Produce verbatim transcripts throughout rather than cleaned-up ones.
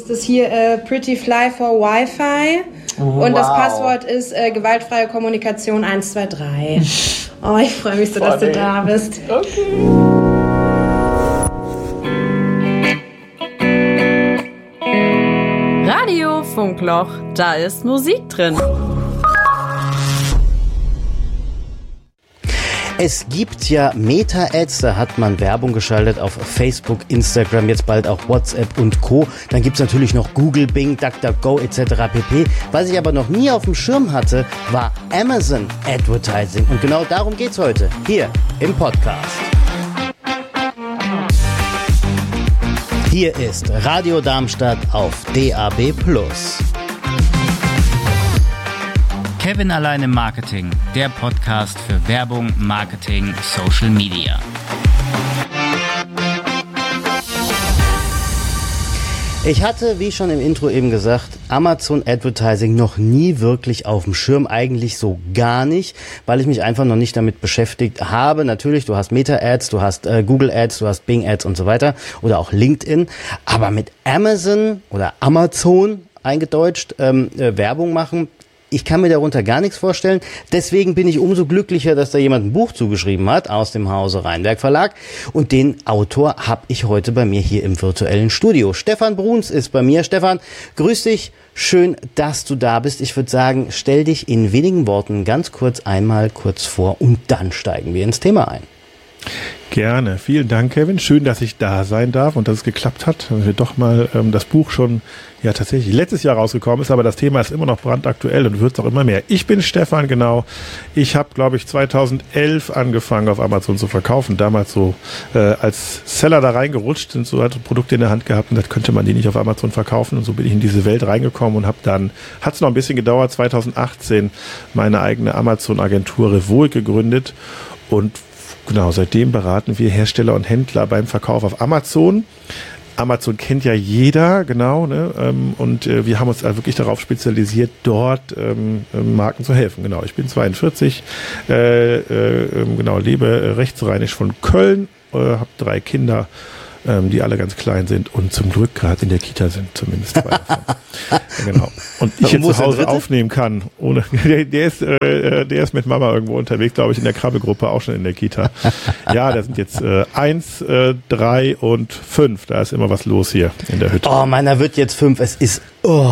ist das hier äh, Pretty Fly for Wi-Fi. Oh, und wow. das Passwort ist äh, gewaltfreie Kommunikation eins zwei drei. Oh, ich freue mich so, dass du da bist. Okay. Radio Funkloch, da ist Musik drin. Es gibt ja Meta-Ads, da hat man Werbung geschaltet auf Facebook, Instagram, jetzt bald auch WhatsApp und Co. Dann gibt's natürlich noch Google, Bing, DuckDuckGo et cetera pp. Was ich aber noch nie auf dem Schirm hatte, war Amazon Advertising. Und genau darum geht's heute, hier im Podcast. Hier ist Radio Darmstadt auf D A B plus. Kevin allein im Marketing, der Podcast für Werbung, Marketing, Social Media. Ich hatte, wie schon im Intro eben gesagt, Amazon Advertising noch nie wirklich auf dem Schirm, eigentlich so gar nicht, weil ich mich einfach noch nicht damit beschäftigt habe. Natürlich, du hast Meta-Ads, du hast äh, Google-Ads, du hast Bing-Ads und so weiter oder auch LinkedIn, aber mit Amazon oder Amazon eingedeutscht ähm, äh, Werbung machen, ich kann mir darunter gar nichts vorstellen. Deswegen bin ich umso glücklicher, dass da jemand ein Buch zugeschrieben hat aus dem Hause Rheinberg Verlag. Und den Autor habe ich heute bei mir hier im virtuellen Studio. Stefan Bruns ist bei mir. Stefan, grüß dich. Schön, dass du da bist. Ich würde sagen, stell dich in wenigen Worten ganz kurz einmal kurz vor und dann steigen wir ins Thema ein. Gerne. Vielen Dank, Kevin. Schön, dass ich da sein darf und dass es geklappt hat. Dass wir doch mal ähm, das Buch schon ja tatsächlich letztes Jahr rausgekommen ist, aber das Thema ist immer noch brandaktuell und wird es auch immer mehr. Ich bin Stefan, genau. Ich habe, glaube ich, zweitausendelf angefangen auf Amazon zu verkaufen. Damals so äh, als Seller da reingerutscht, sind so hatte Produkte in der Hand gehabt und das könnte man die nicht auf Amazon verkaufen. Und so bin ich in diese Welt reingekommen und habe dann, hat es noch ein bisschen gedauert, zweitausendachtzehn meine eigene Amazon-Agentur Revoic gegründet und genau, seitdem beraten wir Hersteller und Händler beim Verkauf auf Amazon. Amazon kennt ja jeder, genau, ne? Und äh, wir haben uns also wirklich darauf spezialisiert, dort ähm, Marken zu helfen. Genau, ich bin zweiundvierzig, äh, äh, genau, lebe rechtsrheinisch von Köln, äh, habe drei Kinder, ähm, die alle ganz klein sind und zum Glück gerade in der Kita sind, zumindest zwei davon. Ja, genau. Und ich jetzt zu Hause aufnehmen kann, ohne, der, der ist, äh, der ist mit Mama irgendwo unterwegs, glaube ich, in der Krabbelgruppe, auch schon in der Kita. Ja, da sind jetzt äh, eins, äh, drei und fünf. Da ist immer was los hier in der Hütte. Oh, meiner wird jetzt fünf. Es ist, oh.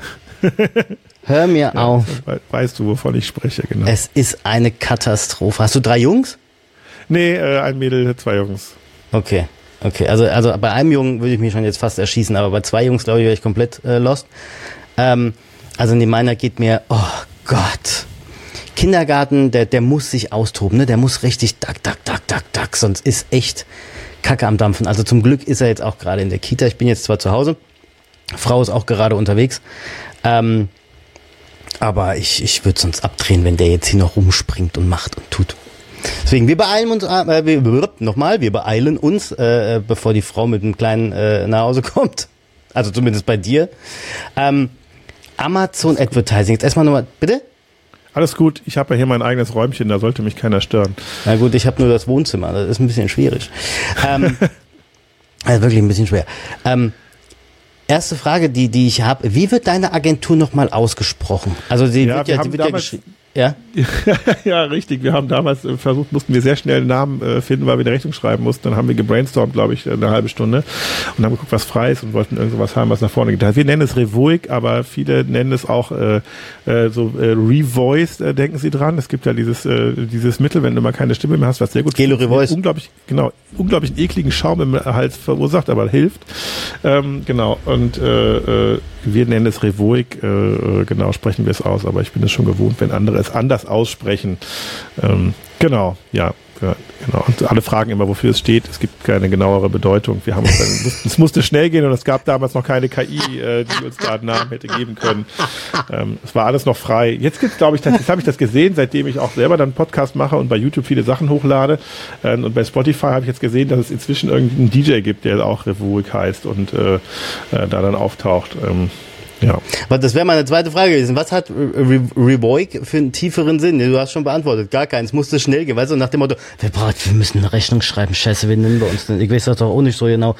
Hör mir ja, auf. Weißt du, wovon ich spreche, genau. Es ist eine Katastrophe. Hast du drei Jungs? Nee, äh, ein Mädel, zwei Jungs. Okay. Okay, also also bei einem Jungen würde ich mich schon jetzt fast erschießen, aber bei zwei Jungs, glaube ich, wäre ich komplett äh, lost. Ähm, also nee, meiner geht mir, oh Gott, Kindergarten, der der muss sich austoben, ne? Der muss richtig dack, dack, dack, dack, dack, sonst ist echt Kacke am Dampfen. Also zum Glück ist er jetzt auch gerade in der Kita. Ich bin jetzt zwar zu Hause, Frau ist auch gerade unterwegs, ähm, aber ich ich würde sonst abdrehen, wenn der jetzt hier noch rumspringt und macht und tut. Deswegen, wir beeilen uns, äh, wir, nochmal, wir beeilen uns, äh, bevor die Frau mit dem Kleinen äh, nach Hause kommt. Also zumindest bei dir. Ähm, Amazon Advertising, jetzt erstmal nochmal, bitte? Alles gut, ich habe ja hier mein eigenes Räumchen, da sollte mich keiner stören. Na gut, ich habe nur das Wohnzimmer, das ist ein bisschen schwierig. Ähm, also wirklich ein bisschen schwer. Ähm, erste Frage, die die ich habe, wie wird deine Agentur nochmal ausgesprochen? Also sie ja, wird ja, sie wird ja geschrieben. Ja? Ja, richtig. Wir haben damals versucht, mussten wir sehr schnell einen Namen äh, finden, weil wir eine Rechnung schreiben mussten. Dann haben wir gebrainstormt, glaube ich, eine halbe Stunde und haben geguckt, was frei ist und wollten irgendwas haben, was nach vorne geht. Wir nennen es Revoic, aber viele nennen es auch äh, äh, so äh, Revoiced, äh, denken sie dran. Es gibt ja dieses äh, dieses Mittel, wenn du mal keine Stimme mehr hast, was sehr gut Gelo Revoice. Unglaublich, genau, unglaublich ekligen Schaum im Hals verursacht, aber hilft. Ähm, genau. Und äh, äh, wir nennen es Revoic, äh, genau, sprechen wir es aus, aber ich bin es schon gewohnt, wenn andere es anders aussprechen. Ähm, genau, ja, ja, genau. Und alle fragen immer, wofür es steht. Es gibt keine genauere Bedeutung. Wir haben uns dann, es musste schnell gehen und es gab damals noch keine K I, äh, die uns da einen Namen hätte geben können. Ähm, es war alles noch frei. Jetzt gibt's, glaube ich, jetzt habe ich das gesehen, seitdem ich auch selber dann Podcast mache und bei YouTube viele Sachen hochlade. Äh, und bei Spotify habe ich jetzt gesehen, dass es inzwischen irgendeinen D J gibt, der auch Revoic heißt und äh, äh, da dann auftaucht. Ähm, Ja. Das wäre meine zweite Frage gewesen. Was hat Re Revoik für einen tieferen Sinn? Du hast schon beantwortet. Gar keins. Musste schnell gehen. Weißt du, nach dem Motto, wir, wir müssen eine Rechnung schreiben. Scheiße, wir nennen wir uns denn? Ich weiß das doch auch nicht so genau.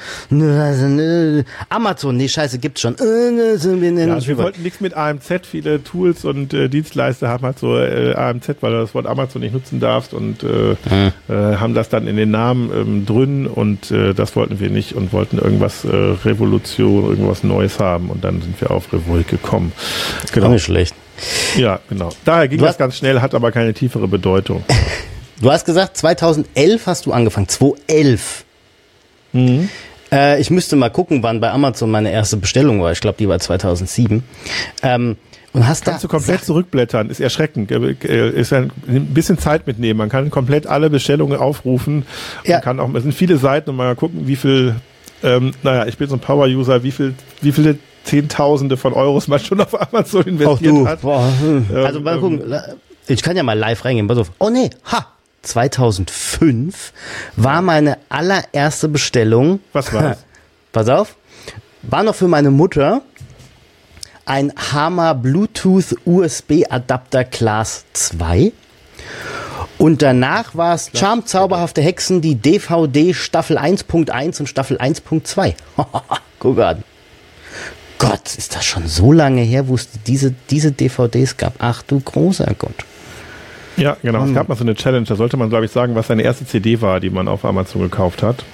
Amazon, nee, scheiße, gibt's schon. Wir nennen ja, uns wir wollten nichts mit A M Z. Viele Tools und äh, Dienstleister haben halt so äh, A M Z, weil du das Wort Amazon nicht nutzen darfst und äh, hm. äh, haben das dann in den Namen ähm, drin und äh, das wollten wir nicht und wollten irgendwas äh, Revolution, irgendwas Neues haben und dann sind wir auf Revoik gekommen. Genau. Auch nicht schlecht. Ja, genau. Daher ging du das ganz schnell, hat aber keine tiefere Bedeutung. Du hast gesagt, zweitausendelf hast du angefangen. zweitausendelf. Mhm. Äh, ich müsste mal gucken, wann bei Amazon meine erste Bestellung war. Ich glaube, die war zweitausendsieben. Ähm, und hast Kannst da du komplett Sach- zurückblättern, ist erschreckend, ist ein, ein bisschen Zeit mitnehmen. Man kann komplett alle Bestellungen aufrufen. Ja. Man kann auch, es sind viele Seiten und mal gucken, wie viel, ähm, naja, ich bin so ein Power-User, wie viel, wie viele Zehntausende von Euros man schon auf Amazon investiert Auch du. hat. Boah. Ähm, Also mal gucken. Ich kann ja mal live reingehen. Pass auf. Oh nee, ha. zweitausendfünf war meine allererste Bestellung. Was war's? Pass auf. War noch für meine Mutter ein Hammer Bluetooth U S B Adapter Class zwei. Und danach war es Charm Zauberhafte Hexen, die D V D Staffel eins Punkt eins und Staffel eins Punkt zwei. Guck an. Gott, ist das schon so lange her, wo es diese, diese D V Ds gab? Ach du großer Gott. Ja, genau. Hm. Es gab mal so eine Challenge, da sollte man, glaube ich, sagen, was seine erste C D war, die man auf Amazon gekauft hat.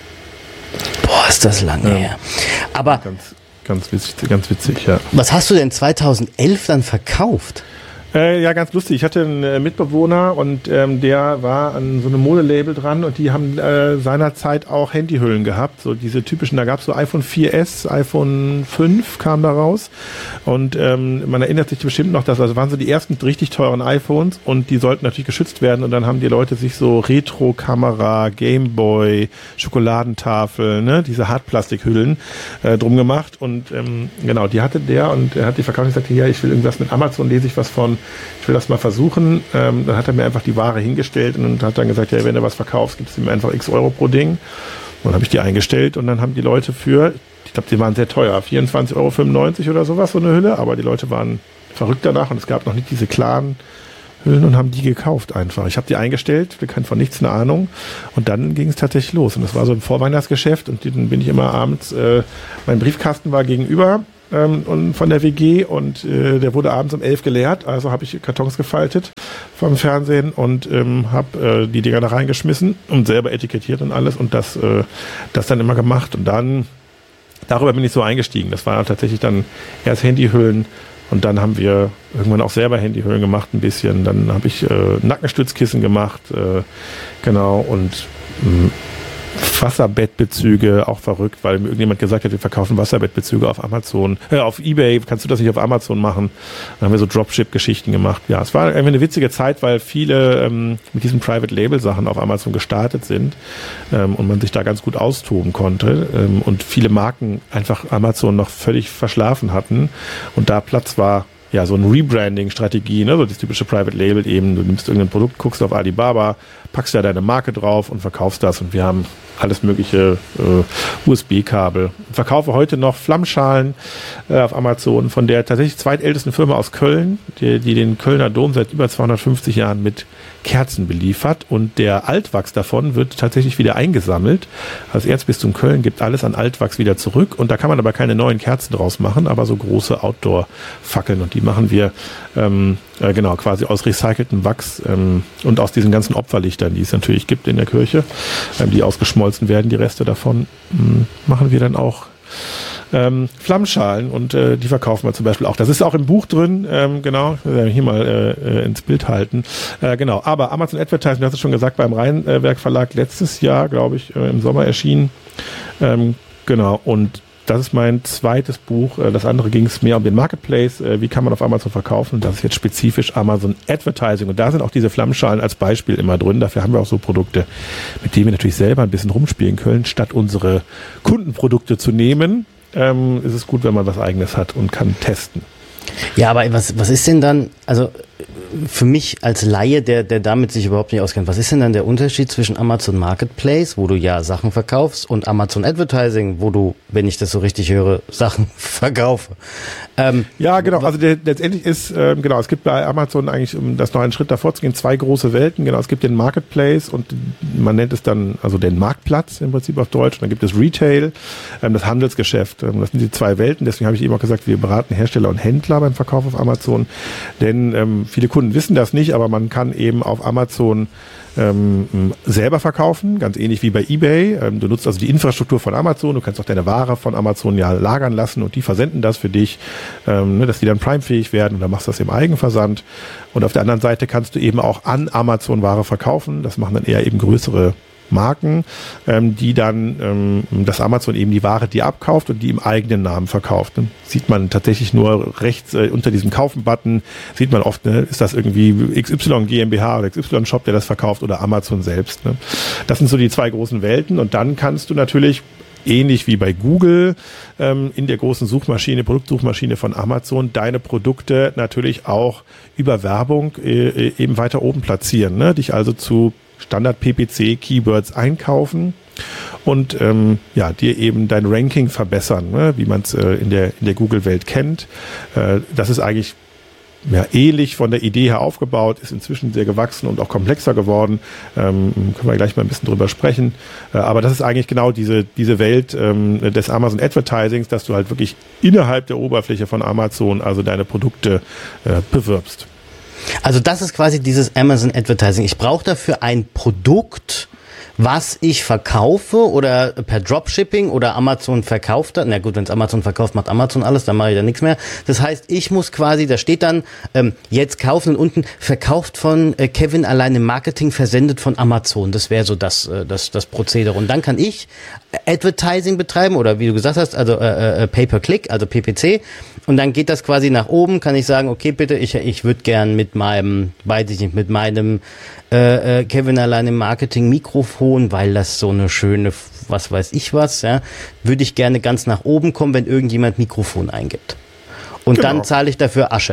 Boah, ist das lange ja. her. Aber ganz, ganz, witzig, ganz witzig, ja. Was hast du denn zweitausendelf dann verkauft? Äh, ja, ganz lustig. Ich hatte einen äh, Mitbewohner und ähm, der war an so einem Modelabel dran und die haben äh, seinerzeit auch Handyhüllen gehabt. So diese typischen, da gab es so iPhone vier S, iPhone fünf kam da raus und ähm, man erinnert sich bestimmt noch, dass also waren so die ersten richtig teuren iPhones und die sollten natürlich geschützt werden und dann haben die Leute sich so Retro-Kamera, Gameboy, Schokoladentafel, ne, diese Hartplastikhüllen äh, drum gemacht und ähm, genau, die hatte der und er hat die verkauft und sagte, ja, ich will irgendwas mit Amazon, lese ich was von, ich will das mal versuchen. Ähm, dann hat er mir einfach die Ware hingestellt und hat dann gesagt, ja, wenn du was verkaufst, gibst du ihm einfach x Euro pro Ding. Und dann habe ich die eingestellt und dann haben die Leute für, ich glaube, die waren sehr teuer, vierundzwanzig Euro fünfundneunzig oder sowas, so eine Hülle, aber die Leute waren verrückt danach und es gab noch nicht diese klaren Hüllen und haben die gekauft einfach. Ich habe die eingestellt, wir hatten von nichts eine Ahnung und dann ging es tatsächlich los und das war so ein Vorweihnachtsgeschäft und dann bin ich immer abends, äh, mein Briefkasten war gegenüber ähm, und von der W G und äh, der wurde abends um elf geleert, also habe ich Kartons gefaltet vom Fernsehen und ähm, habe äh, die Dinger da reingeschmissen und selber etikettiert und alles und das, äh, das dann immer gemacht und dann darüber bin ich so eingestiegen. Das war tatsächlich dann erst Handyhüllen und dann haben wir irgendwann auch selber Handyhüllen gemacht ein bisschen. Dann habe ich äh, Nackenstützkissen gemacht, äh, genau, und mh, Wasserbettbezüge, auch verrückt, weil mir irgendjemand gesagt hat, wir verkaufen Wasserbettbezüge auf Amazon, äh, auf eBay, kannst du das nicht auf Amazon machen? Dann haben wir so Dropship-Geschichten gemacht. Ja, es war irgendwie eine witzige Zeit, weil viele ähm, mit diesen Private-Label-Sachen auf Amazon gestartet sind ähm, und man sich da ganz gut austoben konnte ähm, und viele Marken einfach Amazon noch völlig verschlafen hatten und da Platz war, ja, so eine Rebranding-Strategie, ne, so das typische Private Label eben, du nimmst irgendein Produkt, guckst auf Alibaba, packst da deine Marke drauf und verkaufst das und wir haben alles mögliche äh, U S B-Kabel. Ich verkaufe heute noch Flammschalen äh, auf Amazon von der tatsächlich zweitältesten Firma aus Köln, die, die den Kölner Dom seit über zweihundertfünfzig Jahren mit Kerzen beliefert und der Altwachs davon wird tatsächlich wieder eingesammelt. Das Erzbistum Köln gibt alles an Altwachs wieder zurück und da kann man aber keine neuen Kerzen draus machen, aber so große Outdoor-Fackeln und die machen wir ähm, äh, genau quasi aus recyceltem Wachs ähm, und aus diesen ganzen Opferlichtern, die es natürlich gibt in der Kirche, ähm, die ausgeschmolzen werden, die Reste davon, ähm, machen wir dann auch Ähm, Flammschalen und äh, die verkaufen wir zum Beispiel auch. Das ist auch im Buch drin, ähm, genau, hier mal äh, ins Bild halten. Äh, genau, aber Amazon Advertising, du hast es schon gesagt, beim Rheinwerk Verlag letztes Jahr, glaube ich, äh, im Sommer erschienen. Ähm, genau, und das ist mein zweites Buch. Das andere ging es mehr um den Marketplace. Wie kann man auf Amazon verkaufen? Das ist jetzt spezifisch Amazon Advertising. Und da sind auch diese Flammschalen als Beispiel immer drin. Dafür haben wir auch so Produkte, mit denen wir natürlich selber ein bisschen rumspielen können. Statt unsere Kundenprodukte zu nehmen, ähm, ist es gut, wenn man was Eigenes hat und kann testen. Ja, aber was, was ist denn dann, also für mich als Laie, der, der damit sich überhaupt nicht auskennt, was ist denn dann der Unterschied zwischen Amazon Marketplace, wo du ja Sachen verkaufst, und Amazon Advertising, wo du, wenn ich das so richtig höre, Sachen verkaufe? Ähm, ja, genau. Also der, letztendlich ist, äh, genau, es gibt bei Amazon eigentlich, um das noch einen Schritt davor zu gehen, zwei große Welten. Genau, es gibt den Marketplace und man nennt es dann, also den Marktplatz im Prinzip auf Deutsch. Und dann gibt es Retail, ähm, das Handelsgeschäft. Ähm, das sind die zwei Welten. Deswegen habe ich eben auch gesagt, wir beraten Hersteller und Händler beim Verkauf auf Amazon. Denn ähm, viele Kunden wissen das nicht, aber man kann eben auf Amazon ähm, selber verkaufen, ganz ähnlich wie bei eBay. Ähm, du nutzt also die Infrastruktur von Amazon, du kannst auch deine Ware von Amazon ja lagern lassen und die versenden das für dich, ähm, ne, dass die dann Prime-fähig werden, und dann machst du das im Eigenversand. Und auf der anderen Seite kannst du eben auch an Amazon Ware verkaufen. Das machen dann eher eben größere Marken, ähm, die dann, ähm, dass Amazon eben die Ware dir abkauft und die im eigenen Namen verkauft. Ne? Sieht man tatsächlich nur rechts äh, unter diesem Kaufen-Button, sieht man oft, ne, ist das irgendwie X Y GmbH oder X Y Shop, der das verkauft, oder Amazon selbst. Ne? Das sind so die zwei großen Welten, und dann kannst du natürlich ähnlich wie bei Google ähm, in der großen Suchmaschine, Produktsuchmaschine von Amazon, deine Produkte natürlich auch über Werbung äh, eben weiter oben platzieren, ne? Dich also zu Standard-P P C-Keywords einkaufen und ähm, ja, dir eben dein Ranking verbessern, ne? Wie man es äh, in der, in der Google-Welt kennt. Äh, das ist eigentlich ja, ähnlich von der Idee her aufgebaut, ist inzwischen sehr gewachsen und auch komplexer geworden. Ähm, können wir gleich mal ein bisschen drüber sprechen. Äh, aber das ist eigentlich genau diese, diese Welt ähm, des Amazon Advertisings, dass du halt wirklich innerhalb der Oberfläche von Amazon also deine Produkte äh, bewirbst. Also das ist quasi dieses Amazon Advertising. Ich brauche dafür ein Produkt, was ich verkaufe, oder per Dropshipping, oder Amazon verkauft das. Na gut, wenn es Amazon verkauft, macht Amazon alles, dann mache ich da nichts mehr. Das heißt, ich muss quasi, da steht dann, ähm, jetzt kaufen, und unten verkauft von äh, Kevin allein im Marketing, versendet von Amazon. Das wäre so das, äh, das, das Prozedere. Und dann kann ich Advertising betreiben, oder wie du gesagt hast, also äh, äh, Pay-per-Click, also P P C. Und dann geht das quasi nach oben, kann ich sagen, okay, bitte, ich, ich würde gern mit meinem, weiß ich nicht, mit meinem äh, äh, Kevin allein im Marketing Mikrofon, weil das so eine schöne, was weiß ich was, ja, würde ich gerne ganz nach oben kommen, wenn irgendjemand Mikrofon eingibt. Und genau, dann zahle ich dafür Asche.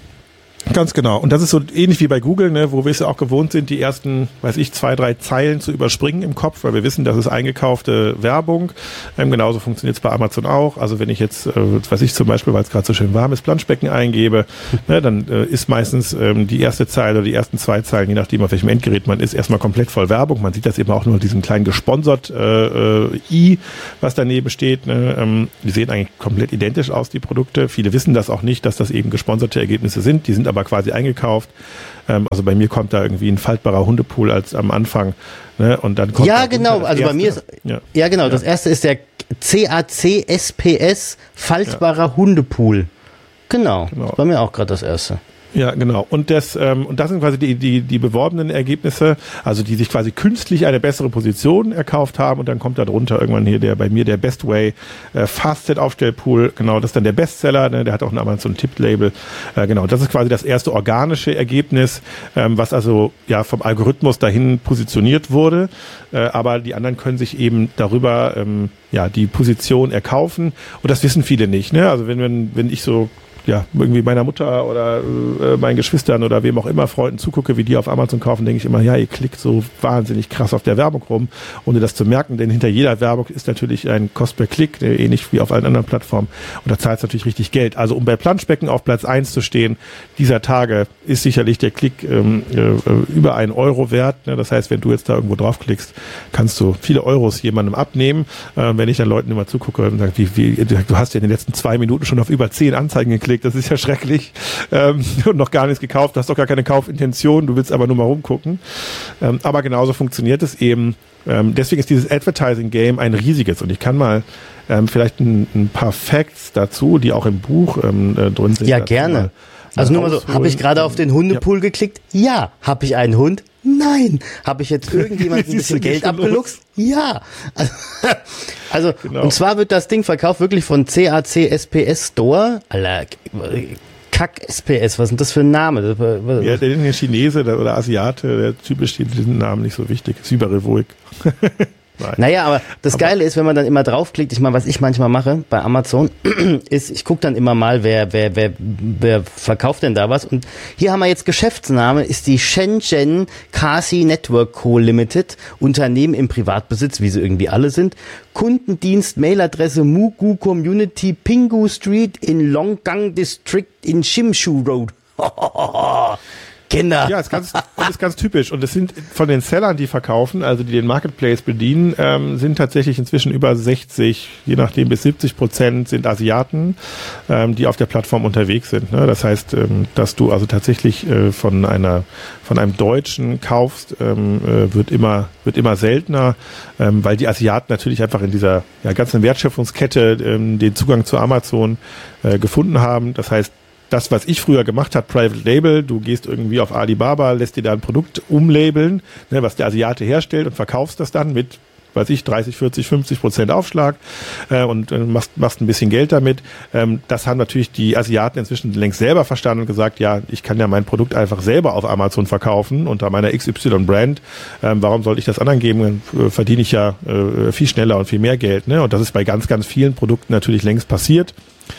Ganz genau. Und das ist so ähnlich wie bei Google, ne, wo wir es ja auch gewohnt sind, die ersten, weiß ich, zwei, drei Zeilen zu überspringen im Kopf, weil wir wissen, das ist eingekaufte Werbung. Ähm, genauso funktioniert es bei Amazon auch. Also wenn ich jetzt, äh, weiß ich zum Beispiel, weil es gerade so schön warm ist, Planschbecken eingebe, ne, dann äh, ist meistens ähm, die erste Zeile oder die ersten zwei Zeilen, je nachdem auf welchem Endgerät man ist, erstmal komplett voll Werbung. Man sieht das eben auch nur mit diesem kleinen gesponsert äh, äh, I, was daneben steht. Ne. Ähm, die sehen eigentlich komplett identisch aus, die Produkte. Viele wissen das auch nicht, dass das eben gesponserte Ergebnisse sind. Die sind aber quasi eingekauft. Ähm, also bei mir kommt da irgendwie ein faltbarer Hundepool als am Anfang. Ne? Und dann kommt ja, genau. Also erste. Bei mir ist, ja, ja genau. Ja. Das erste ist der C A C S P S faltbarer ja. Hundepool. Genau. genau. Das ist bei mir auch gerade das erste. Ja, genau. Und das, ähm, und das sind quasi die, die, die beworbenen Ergebnisse, also die sich quasi künstlich eine bessere Position erkauft haben, und dann kommt da drunter irgendwann hier der, bei mir der Best Way äh, Fastset Aufstellpool, genau, das ist dann der Bestseller, ne, der hat auch ein Amazon-Tipp-Label, äh, genau, das ist quasi das erste organische Ergebnis, ähm, was also ja vom Algorithmus dahin positioniert wurde, äh, aber die anderen können sich eben darüber ähm, ja die Position erkaufen, und das wissen viele nicht, ne, also wenn, wenn, wenn ich so ja, irgendwie meiner Mutter oder äh, meinen Geschwistern oder wem auch immer, Freunden zugucke, wie die auf Amazon kaufen, denke ich immer, ja, ihr klickt so wahnsinnig krass auf der Werbung rum, ohne das zu merken, denn hinter jeder Werbung ist natürlich ein Cost per Klick, äh, ähnlich wie auf allen anderen Plattformen, und da zahlt es natürlich richtig Geld. Also um bei Planschbecken auf Platz eins zu stehen, dieser Tage ist sicherlich der Klick ähm, äh, über einen Euro wert, ne? Das heißt, wenn du jetzt da irgendwo draufklickst, kannst du viele Euros jemandem abnehmen. Äh, wenn ich dann Leuten immer zugucke und sage, wie, wie, du hast ja in den letzten zwei Minuten schon auf über zehn Anzeigen geklickt, das ist ja schrecklich, ähm, und noch gar nichts gekauft, du hast doch gar keine Kaufintention, du willst aber nur mal rumgucken. Ähm, aber genauso funktioniert es eben. Ähm, deswegen ist dieses Advertising-Game ein riesiges, und ich kann mal ähm, vielleicht ein, ein paar Facts dazu, die auch im Buch ähm, äh, drin sind. Ja, gerne. Mal, also nur mal so, habe ich gerade auf den Hundepool ja. geklickt? Ja. Habe ich einen Hund? Nein. Habe ich jetzt irgendjemand ein bisschen Geld abgeluchst? Ja. Also, also genau. Und zwar wird das Ding verkauft wirklich von C A C S P S Store. Alter, Kack S P S, was ist denn das für ein Name? Ja, der ist Chinese oder Asiate, der typisch diesen Namen nicht so wichtig. Cyberrevoik. Nein. Naja, aber das aber Geile ist, wenn man dann immer draufklickt, ich meine, was ich manchmal mache bei Amazon, ist, ich gucke dann immer mal, wer, wer, wer, wer verkauft denn da was. Und hier haben wir jetzt Geschäftsname, ist die Shenzhen Kasi Network Co. Limited, Unternehmen im Privatbesitz, wie sie irgendwie alle sind. Kundendienst, Mailadresse Mugu Community, Pingu Street in Longgang District in Shimshu Road. Kinder. Ja, ist ganz, und ist ganz typisch. Und es sind von den Sellern, die verkaufen, also die den Marketplace bedienen, ähm, sind tatsächlich inzwischen über sechzig, je nachdem bis siebzig Prozent sind Asiaten, ähm, die auf der Plattform unterwegs sind. Ne? Das heißt, ähm, dass du also tatsächlich äh, von einer, von einem Deutschen kaufst, ähm, äh, wird immer, wird immer seltener, ähm, weil die Asiaten natürlich einfach in dieser ja, ganzen Wertschöpfungskette ähm, den Zugang zu Amazon äh, gefunden haben. Das heißt, das, was ich früher gemacht habe, Private Label, du gehst irgendwie auf Alibaba, lässt dir da ein Produkt umlabeln, ne, was der Asiate herstellt und verkaufst das dann mit, weiß ich, dreißig, vierzig, fünfzig Prozent Aufschlag äh, und äh, machst, machst ein bisschen Geld damit. Ähm, das haben natürlich die Asiaten inzwischen längst selber verstanden und gesagt, ja, ich kann ja mein Produkt einfach selber auf Amazon verkaufen unter meiner X Y-Brand. Ähm, warum sollte ich das anderen geben? Dann äh, verdiene ich ja äh, viel schneller und viel mehr Geld. Ne? Und das ist bei ganz, ganz vielen Produkten natürlich längst passiert.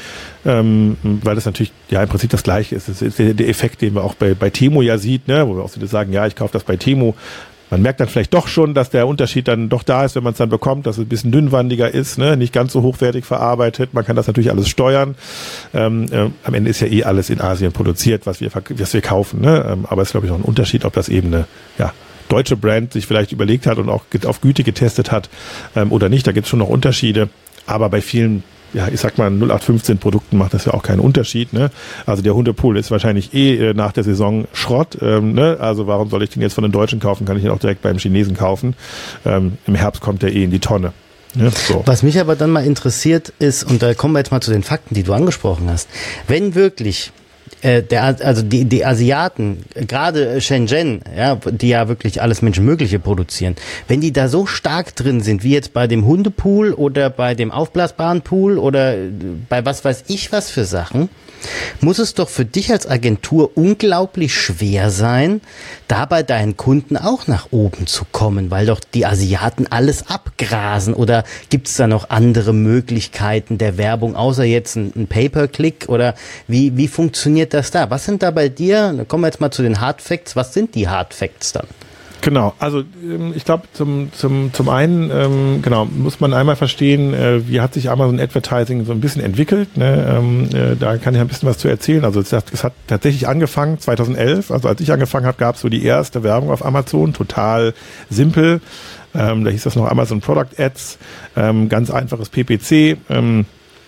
Ähm, weil das natürlich ja im Prinzip das Gleiche ist. Das ist der, der Effekt, den man auch bei, bei Temu ja sieht, ne? Wo wir auch wieder sagen, ja, ich kaufe das bei Temu. Man merkt dann vielleicht doch schon, dass der Unterschied dann doch da ist, wenn man es dann bekommt, dass es ein bisschen dünnwandiger ist, ne? Nicht ganz so hochwertig verarbeitet. Man kann das natürlich alles steuern. Ähm, äh, am Ende ist ja eh alles in Asien produziert, was wir, was wir kaufen. Ne? Ähm, aber es ist, glaube ich, noch ein Unterschied, ob das eben eine ja, deutsche Brand sich vielleicht überlegt hat und auch auf Güte getestet hat ähm, oder nicht. Da gibt es schon noch Unterschiede. Aber bei vielen, ja, ich sag mal, null acht fünfzehn Produkten macht das ja auch keinen Unterschied, ne? Also der Hundepool ist wahrscheinlich eh äh, nach der Saison Schrott, ähm, ne? Also warum soll ich den jetzt von den Deutschen kaufen? Kann ich ihn auch direkt beim Chinesen kaufen. Ähm, im Herbst kommt der eh in die Tonne. Ja, so. Was mich aber dann mal interessiert ist, und da kommen wir jetzt mal zu den Fakten, die du angesprochen hast. Wenn wirklich äh, der, also die, die Asiaten, gerade Shenzhen, ja, die ja wirklich alles Menschenmögliche produzieren, wenn die da so stark drin sind, wie jetzt bei dem Hundepool oder bei dem aufblasbaren Pool oder bei was weiß ich was für Sachen, muss es doch für dich als Agentur unglaublich schwer sein, da bei deinen Kunden auch nach oben zu kommen, weil doch die Asiaten alles abgrasen. Oder gibt es da noch andere Möglichkeiten der Werbung, außer jetzt ein, ein Pay-per-Click? Oder wie, wie funktioniert das da? Was sind da bei dir, da kommen wir jetzt mal zu den Hard Facts, was sind die Hard Facts dann? Genau, also ich glaube zum zum zum einen ähm, genau muss man einmal verstehen, äh, wie hat sich Amazon Advertising so ein bisschen entwickelt. Ne? Ähm, äh, da kann ich ein bisschen was zu erzählen. Also es hat, es hat tatsächlich angefangen zweitausendelf. Also als ich angefangen habe, gab es so die erste Werbung auf Amazon, total simpel. Ähm, da hieß das noch Amazon Product Ads, ähm, ganz einfaches P P C. Ähm,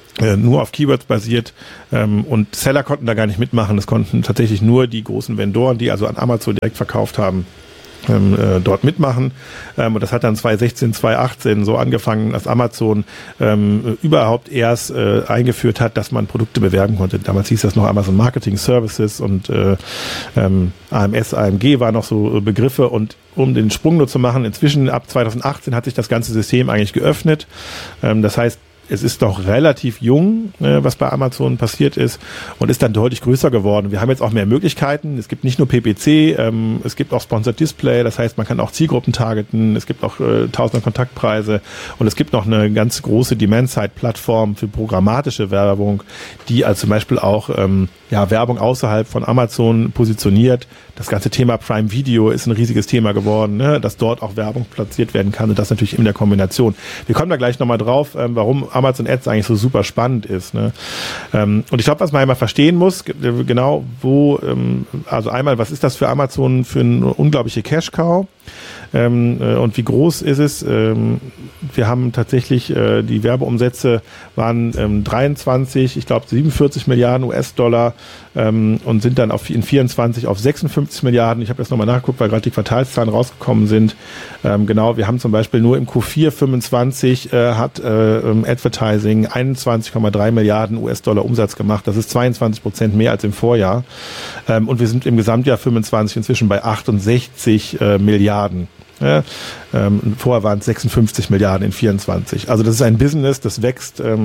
nur auf Keywords basiert ähm, und Seller konnten da gar nicht mitmachen. Das konnten tatsächlich nur die großen Vendoren, die also an Amazon direkt verkauft haben, Ähm, äh, dort mitmachen. Ähm, und das hat dann zwanzig sechzehn, zwanzig achtzehn so angefangen, dass Amazon ähm, überhaupt erst äh, eingeführt hat, dass man Produkte bewerben konnte. Damals hieß das noch Amazon Marketing Services und äh, ähm, A M S, A M G waren noch so Begriffe. Und um den Sprung nur zu machen, inzwischen ab zwanzig achtzehn hat sich das ganze System eigentlich geöffnet. Ähm, das heißt, es ist doch relativ jung, äh, was bei Amazon passiert ist und ist dann deutlich größer geworden. Wir haben jetzt auch mehr Möglichkeiten. Es gibt nicht nur P P C, ähm, es gibt auch Sponsored Display, das heißt, man kann auch Zielgruppen targeten, es gibt auch äh, tausende Kontaktpreise und es gibt noch eine ganz große Demand-Side-Plattform für programmatische Werbung, die als zum Beispiel auch ähm, ja, Werbung außerhalb von Amazon positioniert. Das ganze Thema Prime Video ist ein riesiges Thema geworden, ne? Dass dort auch Werbung platziert werden kann und das natürlich in der Kombination. Wir kommen da gleich nochmal drauf, ähm, warum Amazon Ads eigentlich so super spannend ist. Ne? Ähm, und ich glaube, was man einmal verstehen muss, genau wo, ähm, also einmal, was ist das für Amazon für eine unglaubliche Cash-Cow? Ähm, äh, und wie groß ist es? Ähm, wir haben tatsächlich, äh, die Werbeumsätze waren ähm, dreiundzwanzig, ich glaube siebenundvierzig Milliarden U S-Dollar ähm, und sind dann auf, in vierundzwanzig auf sechsundfünfzig Milliarden. Ich habe jetzt nochmal nachgeguckt, weil gerade die Quartalszahlen rausgekommen sind. Ähm, genau, wir haben zum Beispiel nur im Q vier fünfundzwanzig äh, hat äh, Advertising einundzwanzig Komma drei Milliarden U S-Dollar Umsatz gemacht. Das ist zweiundzwanzig Prozent mehr als im Vorjahr. Ähm, und wir sind im Gesamtjahr fünfundzwanzig inzwischen bei achtundsechzig äh, Milliarden. Ja, ähm, vorher waren es sechsundfünfzig Milliarden in vierundzwanzig. Also das ist ein Business, das wächst ähm,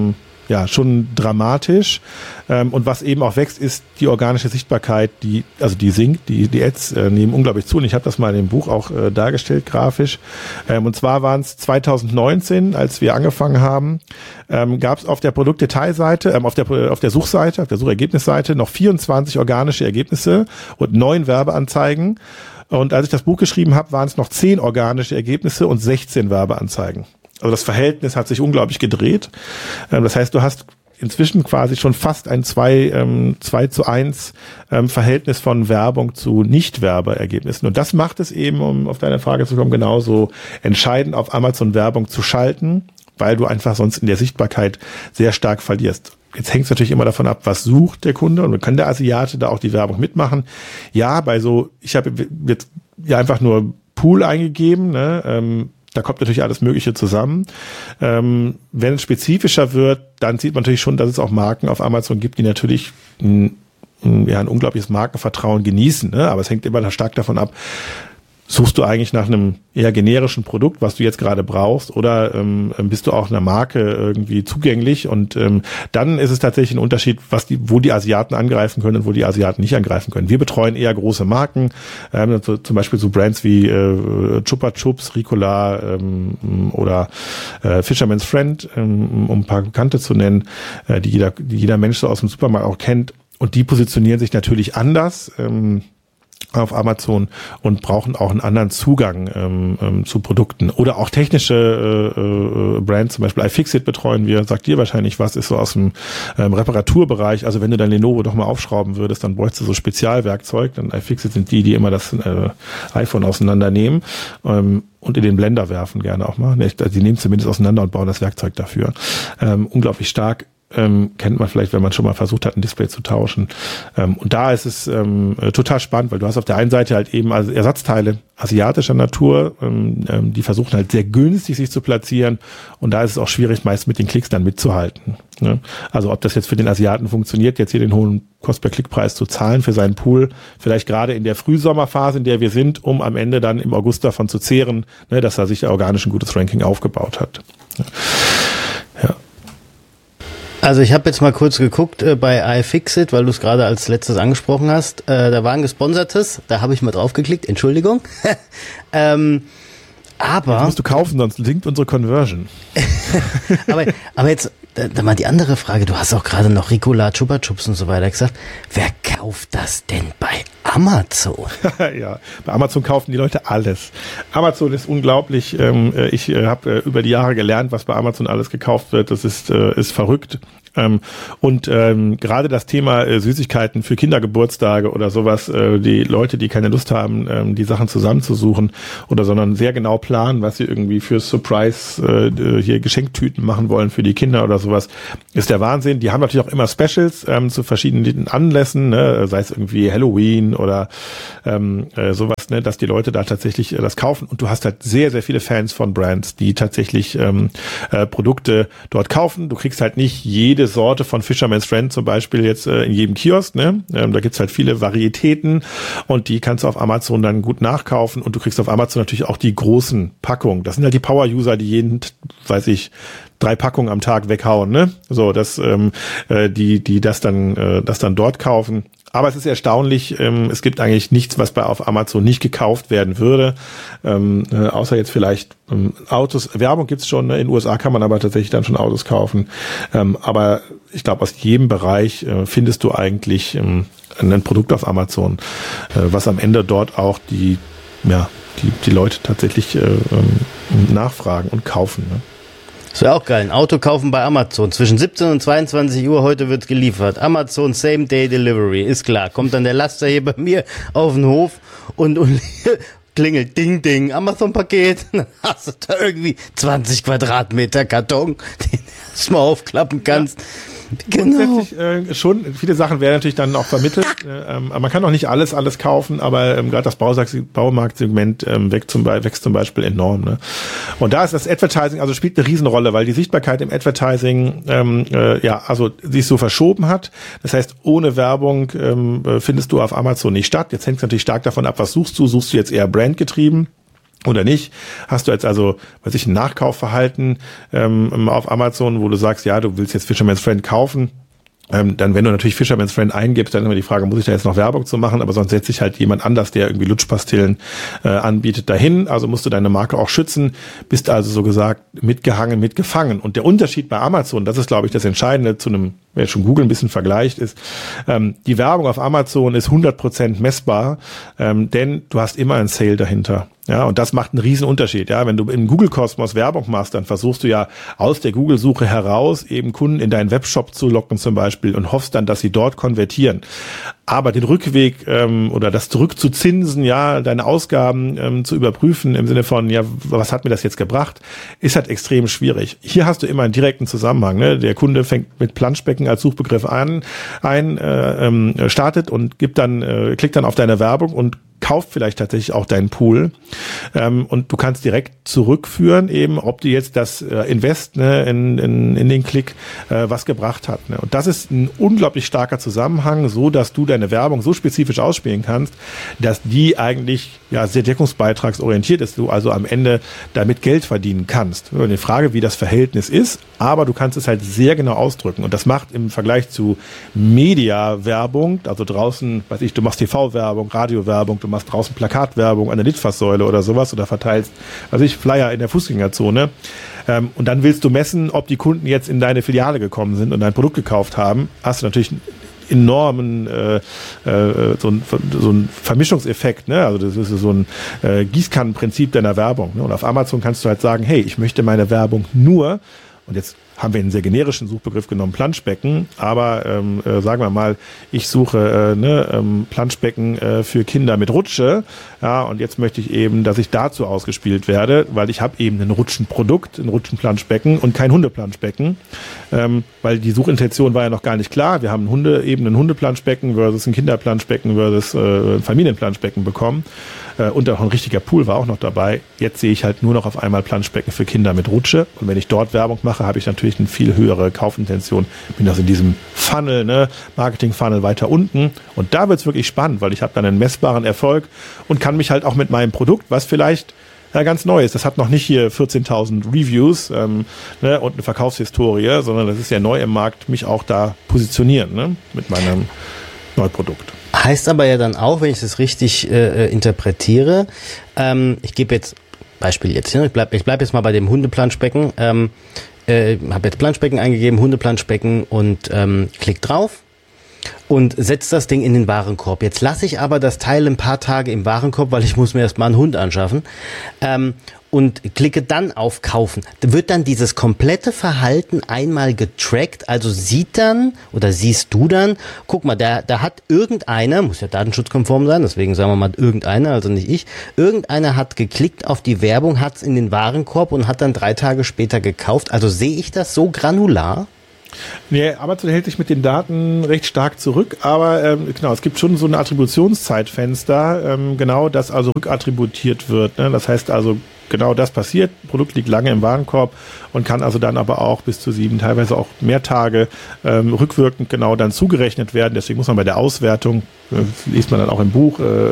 ja, schon dramatisch. Ähm, und was eben auch wächst, ist die organische Sichtbarkeit, die, also die sinkt, die, die Ads äh, nehmen unglaublich zu. Und ich habe das mal in dem Buch auch äh, dargestellt, grafisch. Ähm, und zwar waren es zwanzig neunzehn, als wir angefangen haben, ähm, gab es auf der Produktdetailseite, ähm, auf der auf der Suchseite, auf der Suchergebnisseite noch vierundzwanzig organische Ergebnisse und neun Werbeanzeigen. Und als ich das Buch geschrieben habe, waren es noch zehn organische Ergebnisse und sechzehn Werbeanzeigen. Also das Verhältnis hat sich unglaublich gedreht. Das heißt, du hast inzwischen quasi schon fast ein zwei, ähm, zwei zu eins ähm, Verhältnis von Werbung zu Nicht-Werbeergebnissen. Und das macht es eben, um auf deine Frage zu kommen, genauso entscheidend, auf Amazon Werbung zu schalten, weil du einfach sonst in der Sichtbarkeit sehr stark verlierst. Jetzt hängt es natürlich immer davon ab, was sucht der Kunde, und kann der Asiate da auch die Werbung mitmachen. Ja, bei so, ich habe jetzt ja einfach nur Pool eingegeben, ne, ähm, da kommt natürlich alles Mögliche zusammen. Ähm, wenn es spezifischer wird, dann sieht man natürlich schon, dass es auch Marken auf Amazon gibt, die natürlich ein, ein, ja, ein unglaubliches Markenvertrauen genießen. Ne? Aber es hängt immer stark davon ab, suchst du eigentlich nach einem eher generischen Produkt, was du jetzt gerade brauchst, oder ähm, bist du auch einer Marke irgendwie zugänglich? Und ähm, dann ist es tatsächlich ein Unterschied, was die, wo die Asiaten angreifen können und wo die Asiaten nicht angreifen können. Wir betreuen eher große Marken, ähm, so, zum Beispiel so Brands wie äh, Chupa Chups, Ricola ähm, oder äh, Fisherman's Friend, ähm, um ein paar Bekannte zu nennen, äh, die jeder, die jeder Mensch so aus dem Supermarkt auch kennt. Und die positionieren sich natürlich anders ähm, auf Amazon und brauchen auch einen anderen Zugang ähm, ähm, zu Produkten. Oder auch technische äh, äh, Brands, zum Beispiel iFixit betreuen wir, sagt dir wahrscheinlich was, ist so aus dem ähm, Reparaturbereich. Also wenn du dein Lenovo doch mal aufschrauben würdest, dann bräuchst du so Spezialwerkzeug. Dann iFixit sind die, die immer das äh, iPhone auseinandernehmen ähm, und in den Blender werfen gerne auch mal. Also die nehmen zumindest auseinander und bauen das Werkzeug dafür. Ähm, unglaublich stark. Ähm, kennt man vielleicht, wenn man schon mal versucht hat, ein Display zu tauschen. Ähm, und da ist es ähm, total spannend, weil du hast auf der einen Seite halt eben also Ersatzteile asiatischer Natur, ähm, ähm, die versuchen halt sehr günstig sich zu platzieren, und da ist es auch schwierig, meist mit den Klicks dann mitzuhalten. Ne? Also ob das jetzt für den Asiaten funktioniert, jetzt hier den hohen Kost-per-Klick-Preis zu zahlen für seinen Pool, vielleicht gerade in der Frühsommerphase, in der wir sind, um am Ende dann im August davon zu zehren, ne, dass er sich organisch ein gutes Ranking aufgebaut hat. Ja. Also ich habe jetzt mal kurz geguckt äh, bei iFixit, weil du es gerade als letztes angesprochen hast. Äh, da war ein gesponsertes, da habe ich mal draufgeklickt, Entschuldigung. ähm, aber das musst du kaufen, sonst sinkt unsere Conversion. aber, aber jetzt da, da mal die andere Frage, du hast auch gerade noch Ricola, Chupa Chups und so weiter gesagt. Wer kauft das denn bei Amazon? Ja, bei Amazon kaufen die Leute alles. Amazon ist unglaublich. Ähm, ich äh, habe äh, über die Jahre gelernt, was bei Amazon alles gekauft wird. Das ist, äh, ist verrückt. Ähm, und ähm, gerade das Thema äh, Süßigkeiten für Kindergeburtstage oder sowas, äh, die Leute, die keine Lust haben, ähm, die Sachen zusammenzusuchen oder sondern sehr genau planen, was sie irgendwie für Surprise äh, hier Geschenktüten machen wollen für die Kinder oder sowas, ist der Wahnsinn. Die haben natürlich auch immer Specials ähm, zu verschiedenen Anlässen, ne? Sei es irgendwie Halloween oder ähm, äh, sowas, ne? Dass die Leute da tatsächlich äh, das kaufen, und du hast halt sehr, sehr viele Fans von Brands, die tatsächlich ähm, äh, Produkte dort kaufen. Du kriegst halt nicht jede Sorte von Fisherman's Friend zum Beispiel jetzt äh, in jedem Kiosk, ne? Ähm, da gibt's halt viele Varietäten, und die kannst du auf Amazon dann gut nachkaufen, und du kriegst auf Amazon natürlich auch die großen Packungen. Das sind halt die Power-User, die jeden, weiß ich, drei Packungen am Tag weghauen, ne? So, dass ähm, äh, die die das dann äh, das dann dort kaufen. Aber es ist erstaunlich, ähm, es gibt eigentlich nichts, was bei auf Amazon nicht gekauft werden würde, ähm, äh, außer jetzt vielleicht ähm, Autos. Werbung gibt's schon, ne? In den U S A kann man aber tatsächlich dann schon Autos kaufen. Ähm, aber ich glaube, aus jedem Bereich äh, findest du eigentlich ähm, ein Produkt auf Amazon, äh, was am Ende dort auch die, ja, die, die Leute tatsächlich äh, ähm, nachfragen und kaufen, ne? Das wäre auch geil. Ein Auto kaufen bei Amazon. Zwischen siebzehn und zweiundzwanzig Uhr heute wird geliefert. Amazon Same Day Delivery. Ist klar. Kommt dann der Laster hier bei mir auf den Hof und, und klingelt Ding Ding. Amazon-Paket. Dann hast du da irgendwie zwanzig Quadratmeter Karton, den du mal aufklappen kannst. Ja. Genau. Grundsätzlich äh, schon, viele Sachen werden natürlich dann auch vermittelt. Äh, ähm, man kann auch nicht alles, alles kaufen, aber ähm, gerade das Baumarktsegment ähm, wächst, zum Be- wächst zum Beispiel enorm. Ne? Und da ist das Advertising, also spielt eine Riesenrolle, weil die Sichtbarkeit im Advertising, ähm, äh, ja, also sich so verschoben hat. Das heißt, ohne Werbung ähm, findest du auf Amazon nicht statt. Jetzt hängt es natürlich stark davon ab, was suchst du. Suchst du jetzt eher brandgetrieben? oder nicht. Hast du jetzt also, weiß ich, ein Nachkaufverhalten ähm, auf Amazon, wo du sagst, ja, du willst jetzt Fisherman's Friend kaufen, Ähm, dann, wenn du natürlich Fisherman's Friend eingibst, dann ist immer die Frage, muss ich da jetzt noch Werbung zu machen? Aber sonst setzt sich halt jemand anders, der irgendwie Lutschpastillen äh, anbietet, dahin. Also musst du deine Marke auch schützen, bist also so gesagt mitgehangen, mitgefangen. Und der Unterschied bei Amazon, das ist, glaube ich, das Entscheidende zu einem, wer schon Google ein bisschen vergleicht, ist, ähm, die Werbung auf Amazon ist hundert Prozent messbar, ähm, denn du hast immer einen Sale dahinter. Ja, und das macht einen riesen Unterschied. Ja, wenn du im Google-Kosmos Werbung machst, dann versuchst du ja aus der Google-Suche heraus eben Kunden in deinen Webshop zu locken zum Beispiel und hoffst dann, dass sie dort konvertieren. Aber den Rückweg ähm, oder das zurückzuzinsen, ja, deine Ausgaben ähm, zu überprüfen im Sinne von, ja, was hat mir das jetzt gebracht, ist halt extrem schwierig. Hier hast du immer einen direkten Zusammenhang. Ne? Der Kunde fängt mit Planschbecken als Suchbegriff an, ein, äh, ähm, startet und gibt dann, äh, klickt dann auf deine Werbung und kauft vielleicht tatsächlich auch deinen Pool, ähm, und du kannst direkt zurückführen, eben, ob dir jetzt das äh, Invest ne, in, in, in den Klick äh, was gebracht hat. Ne? Und das ist ein unglaublich starker Zusammenhang, so dass du deine Werbung so spezifisch ausspielen kannst, dass die eigentlich ja sehr deckungsbeitragsorientiert ist, du also am Ende damit Geld verdienen kannst. Eine Frage, wie das Verhältnis ist, aber du kannst es halt sehr genau ausdrücken und das macht im Vergleich zu Media-Werbung, also draußen, weiß ich, du machst T V-Werbung, Radio-Werbung, du machst draußen Plakatwerbung an der Litfaßsäule oder sowas oder verteilst, also ich Flyer in der Fußgängerzone, ähm, und dann willst du messen, ob die Kunden jetzt in deine Filiale gekommen sind und dein Produkt gekauft haben, hast du natürlich enormen äh, äh, so, ein, so ein Vermischungseffekt, ne? Also das ist so ein äh, Gießkannenprinzip deiner Werbung, ne? Und auf Amazon kannst du halt sagen, hey, ich möchte meine Werbung nur, und jetzt haben wir einen sehr generischen Suchbegriff genommen, Planschbecken, aber ähm, äh, sagen wir mal, ich suche äh, ne, ähm, Planschbecken äh, für Kinder mit Rutsche, ja, und jetzt möchte ich eben, dass ich dazu ausgespielt werde, weil ich habe eben ein Rutschenprodukt, ein Rutschenplanschbecken und kein Hundeplanschbecken, ähm, weil die Suchintention war ja noch gar nicht klar. Wir haben ein Hunde, eben ein Hundeplanschbecken versus ein Kinderplanschbecken versus äh, ein Familienplanschbecken bekommen. Äh, und auch ein richtiger Pool war auch noch dabei. Jetzt sehe ich halt nur noch auf einmal Planschbecken für Kinder mit Rutsche. Und wenn ich dort Werbung mache, habe ich natürlich eine viel höhere Kaufintention. Bin also in diesem Funnel, ne, Marketing-Funnel weiter unten. Und da wird es wirklich spannend, weil ich habe dann einen messbaren Erfolg und kann mich halt auch mit meinem Produkt, was vielleicht ja, ganz neu ist, das hat noch nicht hier vierzehntausend Reviews ähm, ne, und eine Verkaufshistorie, sondern das ist ja neu im Markt, mich auch da positionieren, ne, mit meinem Neuprodukt. Heißt aber ja dann auch, wenn ich das richtig äh, interpretiere, ähm, ich gebe jetzt, Beispiel jetzt, ich bleibe ich bleib jetzt mal bei dem Hundeplanschbecken, ähm, äh, habe jetzt Planschbecken eingegeben, Hundeplanschbecken und ähm, klick drauf und setze das Ding in den Warenkorb. Jetzt lasse ich aber das Teil ein paar Tage im Warenkorb, weil ich muss mir erstmal einen Hund anschaffen, ähm, und klicke dann auf Kaufen. Wird dann dieses komplette Verhalten einmal getrackt, also sieht dann oder siehst du dann, guck mal, da, da hat irgendeiner, muss ja datenschutzkonform sein, deswegen sagen wir mal irgendeiner, also nicht ich, irgendeiner hat geklickt auf die Werbung, hat es in den Warenkorb und hat dann drei Tage später gekauft. Also sehe ich das so granular? Nee, Amazon hält sich mit den Daten recht stark zurück, aber ähm, genau, es gibt schon so ein Attributionszeitfenster, ähm, genau, das also rückattributiert wird. Ne? Das heißt also, genau das passiert, Produkt liegt lange im Warenkorb und kann also dann aber auch bis zu sieben, teilweise auch mehr Tage ähm, rückwirkend genau dann zugerechnet werden. Deswegen muss man bei der Auswertung, äh, liest man dann auch im Buch, äh,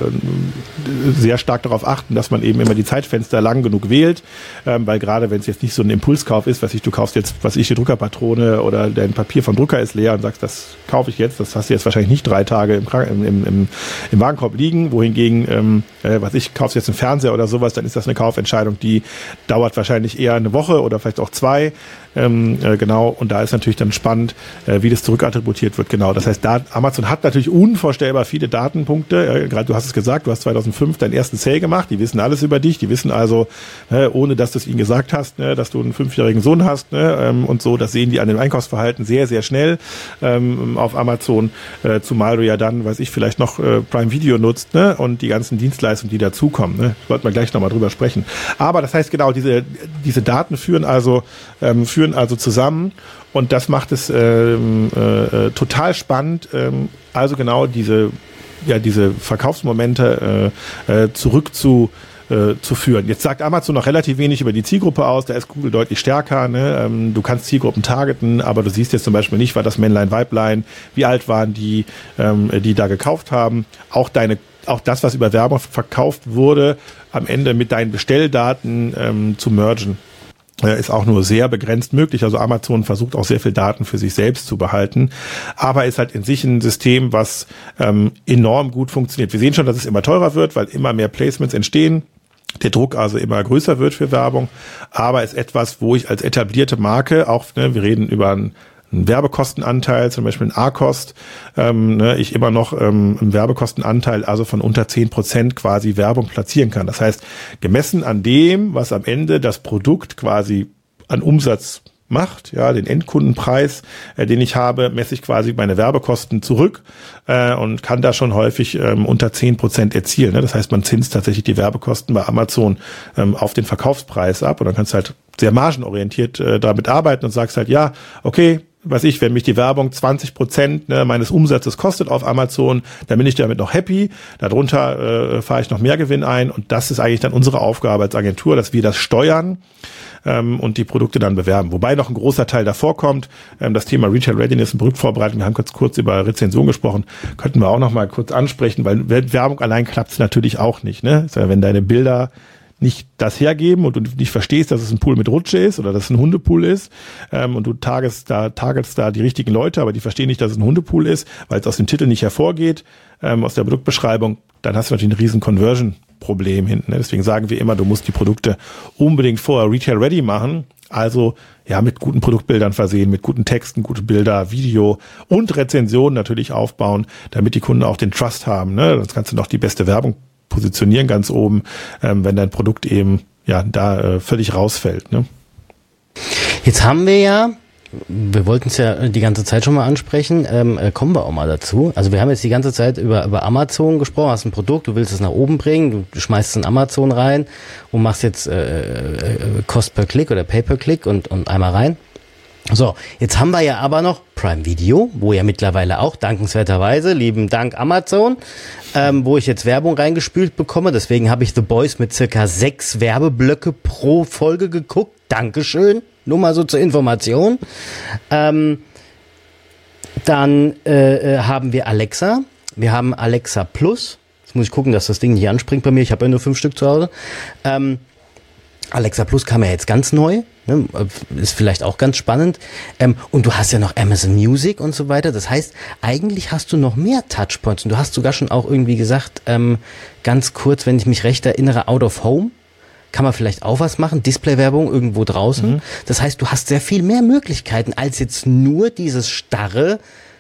sehr stark darauf achten, dass man eben immer die Zeitfenster lang genug wählt, ähm, weil gerade wenn es jetzt nicht so ein Impulskauf ist, was ich, du kaufst jetzt, was ich, die Druckerpatrone oder dein Papier vom Drucker ist leer und sagst, das kaufe ich jetzt, das hast du jetzt wahrscheinlich nicht drei Tage im, im, im, im Warenkorb liegen, wohingegen, ähm, äh, was ich, kaufst jetzt einen Fernseher oder sowas, dann ist das eine Kaufentscheidung, die dauert wahrscheinlich eher eine Woche oder vielleicht auch zwei, ähm, äh, genau, und da ist natürlich dann spannend, äh, wie das zurückattributiert wird, genau. Das heißt, da, Amazon hat natürlich unvorstellbar viele Datenpunkte, äh, gerade du hast es gesagt, du hast zweitausendfünf deinen ersten Sale gemacht, die wissen alles über dich, die wissen also, äh, ohne dass du es ihnen gesagt hast, ne, dass du einen fünfjährigen Sohn hast, ne, ähm, und so, das sehen die an dem Einkaufsverhalten sehr, sehr schnell ähm, auf Amazon, äh, zumal du ja dann, weiß ich, vielleicht noch äh, Prime Video nutzt, ne, und die ganzen Dienstleistungen, die dazukommen, ne, wollten wir gleich nochmal drüber sprechen. Aber das heißt genau, diese, diese Daten führen also, ähm, führen also zusammen und das macht es ähm, äh, total spannend, ähm, also genau diese, ja, diese Verkaufsmomente äh, äh, zurück zu äh, zu führen. Jetzt sagt Amazon noch relativ wenig über die Zielgruppe aus, da ist Google deutlich stärker, ne? ähm, du kannst Zielgruppen targeten, aber du siehst jetzt zum Beispiel nicht, war das Männlein, Weiblein, wie alt waren die, ähm, die da gekauft haben. Auch deine auch das, was über Werbung verkauft wurde, am Ende mit deinen Bestelldaten ähm, zu mergen. Ist auch nur sehr begrenzt möglich. Also Amazon versucht auch sehr viel Daten für sich selbst zu behalten, aber ist halt in sich ein System, was ähm, enorm gut funktioniert. Wir sehen schon, dass es immer teurer wird, weil immer mehr Placements entstehen. Der Druck also immer größer wird für Werbung, aber ist etwas, wo ich als etablierte Marke auch, ne, wir reden über einen einen Werbekostenanteil, zum Beispiel ein A-Kost, ähm, ne, ich immer noch ähm, einen Werbekostenanteil, also von unter zehn Prozent quasi Werbung platzieren kann. Das heißt, gemessen an dem, was am Ende das Produkt quasi an Umsatz macht, ja, den Endkundenpreis, äh, den ich habe, messe ich quasi meine Werbekosten zurück äh, und kann da schon häufig ähm, unter zehn Prozent erzielen. Ne? Das heißt, man zinst tatsächlich die Werbekosten bei Amazon ähm, auf den Verkaufspreis ab und dann kannst du halt sehr margenorientiert äh, damit arbeiten und sagst halt, ja, okay, weiß ich, wenn mich die Werbung zwanzig Prozent ne, meines Umsatzes kostet auf Amazon, dann bin ich damit noch happy. Darunter äh, fahre ich noch mehr Gewinn ein und das ist eigentlich dann unsere Aufgabe als Agentur, dass wir das steuern ähm, und die Produkte dann bewerben. Wobei noch ein großer Teil davor kommt, ähm, das Thema Retail Readiness und Produktvorbereitung, wir haben kurz kurz über Rezension gesprochen, könnten wir auch noch mal kurz ansprechen, weil Werbung allein klappt es natürlich auch nicht. Ne? Ja, wenn deine Bilder nicht das hergeben und du nicht verstehst, dass es ein Pool mit Rutsche ist oder dass es ein Hundepool ist ähm, und du targetst da, targetst da die richtigen Leute, aber die verstehen nicht, dass es ein Hundepool ist, weil es aus dem Titel nicht hervorgeht, ähm, aus der Produktbeschreibung, dann hast du natürlich ein riesen Conversion-Problem hinten. Ne? Deswegen sagen wir immer, du musst die Produkte unbedingt vorher Retail-ready machen, also ja mit guten Produktbildern versehen, mit guten Texten, gute Bilder, Video und Rezensionen natürlich aufbauen, damit die Kunden auch den Trust haben. Ne? Sonst kannst du noch die beste Werbung positionieren ganz oben, ähm, wenn dein Produkt eben ja da äh, völlig rausfällt. Ne? Jetzt haben wir ja, wir wollten es ja die ganze Zeit schon mal ansprechen, ähm, äh, kommen wir auch mal dazu. Also wir haben jetzt die ganze Zeit über über Amazon gesprochen, hast ein Produkt, du willst es nach oben bringen, du schmeißt es in Amazon rein und machst jetzt äh, äh, Cost per Click oder Pay per Click und, und einmal rein. So, jetzt haben wir ja aber noch Prime Video, wo ja mittlerweile auch dankenswerterweise, lieben Dank Amazon, ähm, wo ich jetzt Werbung reingespült bekomme. Deswegen habe ich The Boys mit circa sechs Werbeblöcke pro Folge geguckt. Dankeschön, nur mal so zur Information. Ähm, dann äh, haben wir Alexa. Wir haben Alexa Plus. Jetzt muss ich gucken, dass das Ding nicht anspringt bei mir. Ich habe ja nur fünf Stück zu Hause. Ähm, Alexa Plus kam ja jetzt ganz neu, ne? Ist vielleicht auch ganz spannend. Ähm, und du hast ja noch Amazon Music und so weiter. Das heißt, eigentlich hast du noch mehr Touchpoints. Und du hast sogar schon auch irgendwie gesagt, ähm, ganz kurz, wenn ich mich recht erinnere, Out of Home. Kann man vielleicht auch was machen, Displaywerbung irgendwo draußen. Mhm. Das heißt, du hast sehr viel mehr Möglichkeiten als jetzt nur dieses starre,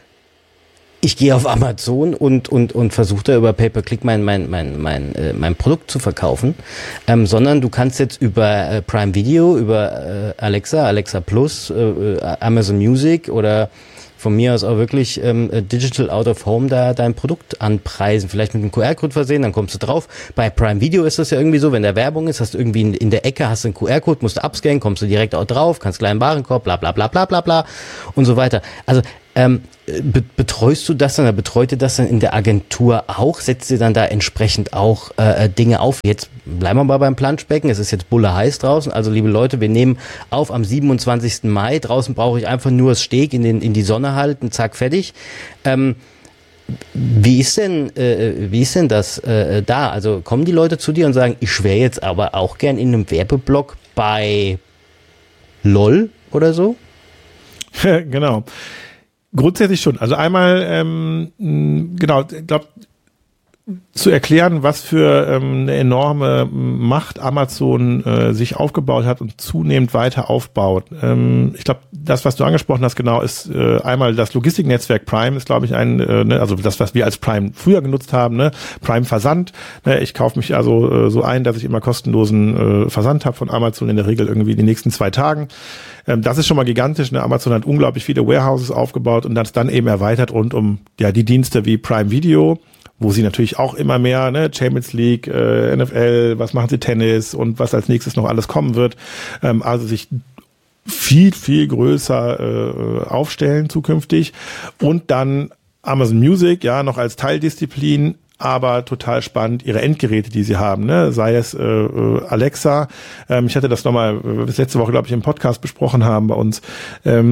ich gehe auf Amazon und und und versuche da über Pay-per-Click mein mein mein mein äh, mein Produkt zu verkaufen, ähm, sondern du kannst jetzt über äh, Prime Video, über äh, Alexa, Alexa Plus, äh, Amazon Music oder von mir aus auch wirklich ähm, Digital Out of Home da dein Produkt anpreisen, vielleicht mit einem Q R-Code versehen, dann kommst du drauf. Bei Prime Video ist das ja irgendwie so, wenn da Werbung ist, hast du irgendwie in, in der Ecke hast du einen Q R-Code, musst du abscannen, kommst du direkt auch drauf, kannst kleinen Warenkorb, bla bla bla bla bla bla und so weiter. Also ähm, be- betreust du das dann, oder betreut ihr das dann in der Agentur auch? Setzt ihr dann da entsprechend auch äh, Dinge auf? Jetzt bleiben wir mal beim Planschbecken, es ist jetzt bulle heiß draußen, also liebe Leute, wir nehmen auf am siebenundzwanzigsten Mai, draußen brauche ich einfach nur das Steg in, den, in die Sonne halten, zack, fertig. Ähm, wie ist denn, äh, wie ist denn das äh, da? Also kommen die Leute zu dir und sagen, ich wäre jetzt aber auch gern in einem Werbeblock bei LOL oder so? Genau. Grundsätzlich schon. Also einmal, ähm, genau, ich glaube, zu erklären, was für ähm, eine enorme Macht Amazon äh, sich aufgebaut hat und zunehmend weiter aufbaut. Ähm, ich glaube, das, was du angesprochen hast, genau, ist äh, einmal das Logistiknetzwerk Prime, ist, glaube ich, ein, äh, ne, also das, was wir als Prime früher genutzt haben, ne, Prime Versand. Ne, ich kaufe mich also äh, so ein, dass ich immer kostenlosen äh, Versand habe von Amazon, in der Regel irgendwie in den nächsten zwei Tagen. Ähm, das ist schon mal gigantisch. Ne? Amazon hat unglaublich viele Warehouses aufgebaut und das dann eben erweitert rund um ja die Dienste wie Prime Video, wo sie natürlich auch immer mehr, ne, Champions League, äh, N F L, was machen sie, Tennis und was als nächstes noch alles kommen wird, ähm, also sich viel, viel größer äh, aufstellen zukünftig und dann Amazon Music, ja, noch als Teildisziplin, aber total spannend, ihre Endgeräte, die sie haben, ne, sei es äh, Alexa, ähm, ich hatte das nochmal bis letzte Woche, glaube ich, im Podcast besprochen haben bei uns, ähm,